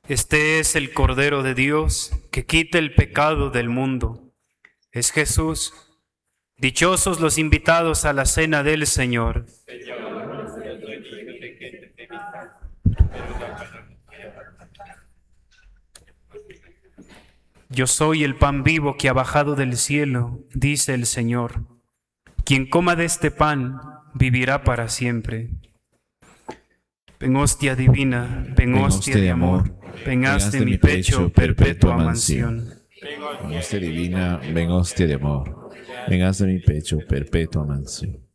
Este es el Cordero de Dios que quita el pecado del mundo. Es Jesús. Dichosos los invitados a la cena del Señor. Yo soy el pan vivo que ha bajado del cielo, dice el Señor. Quien coma de este pan vivirá para siempre. Ven hostia divina, ven hostia de amor, ven haz de mi pecho perpetua mansión. Ven hostia divina, ven hostia de amor, ven haz de mi pecho perpetua mansión.